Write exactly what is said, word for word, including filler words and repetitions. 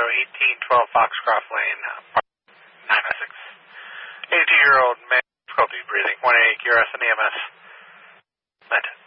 eighteen twelve Foxcroft Lane, nine oh six. eighty-two-year-old male, difficulty breathing, one eight U R S and E M S. Met.